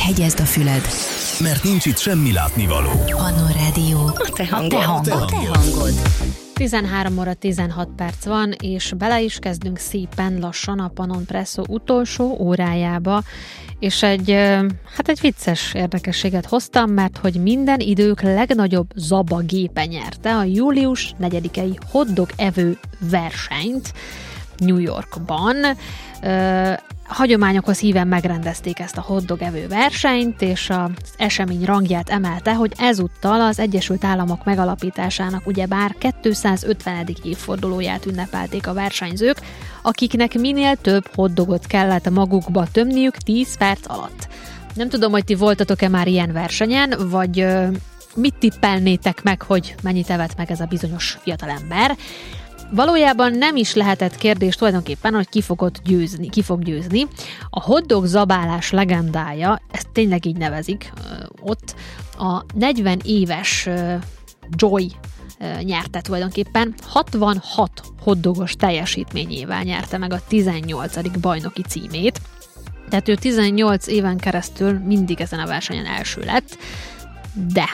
Hegyezd a füled, mert nincs itt semmi látnivaló. Annó Rádió. A te hangod. 13 óra 16 perc van, és bele is kezdünk szépen lassan a Panon Presszó utolsó órájába, és egy vicces érdekességet hoztam, mert hogy minden idők legnagyobb Zaba gépe nyerte a július 4-i hotdog evő versenyt New Yorkban. Hagyományokhoz híven megrendezték ezt a hotdog evő versenyt, és az esemény rangját emelte, hogy ezúttal az Egyesült Államok megalapításának ugyebár 250. évfordulóját ünnepelték a versenyzők, akiknek minél több hotdogot kellett magukba tömniük 10 perc alatt. Nem tudom, hogy ti voltatok-e már ilyen versenyen, vagy mit tippelnétek meg, hogy mennyit evett meg ez a bizonyos fiatalember. Valójában nem is lehetett kérdés tulajdonképpen, hogy ki fog győzni. A hotdog zabálás legendája, ezt tényleg így nevezik ott, a 40 éves Joy nyerte tulajdonképpen, 66 hotdogos teljesítményével nyerte meg a 18. bajnoki címét. Tehát ő 18 éven keresztül mindig ezen a versenyen első lett, de.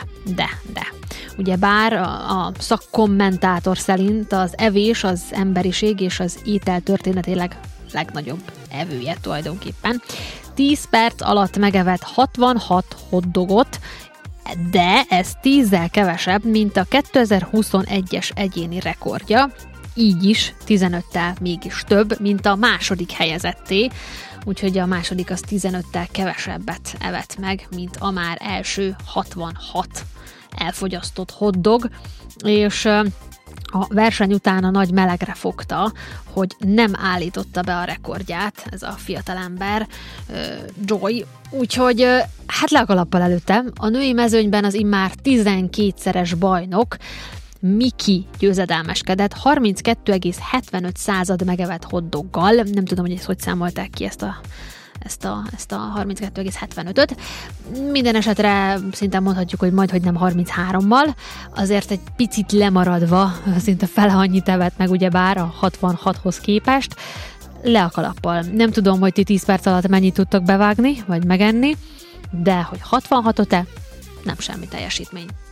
Ugyebár a szakkommentátor szerint az evés az emberiség és az étel történetileg legnagyobb evője tulajdonképpen. 10 perc alatt megevett 66 hotdogot, de ez 10-zel kevesebb, mint a 2021-es egyéni rekordja, így is 15-tel mégis több, mint a második helyezetté, úgyhogy a második az 15-tel kevesebbet evett meg, mint a már első 66 elfogyasztott hotdog, és a verseny után a nagy melegre fogta, hogy nem állította be a rekordját ez a fiatalember, Joy, úgyhogy le a kalappal előtte. A női mezőnyben az immár 12-szeres bajnok Miki győzedelmeskedett 32,75 megevett hotdoggal. Nem tudom, hogy ezt hogy számolták ki ezt a 32,75-öt. Minden esetre szinte mondhatjuk, hogy majdhogy nem 33-mal, azért egy picit lemaradva, szinte fele annyit evett meg ugyebár a 66-hoz képest. Le a kalappal. Nem tudom, hogy ti 10 perc alatt mennyit tudtak bevágni, vagy megenni, de hogy 66-ot-e, nem semmi teljesítmény.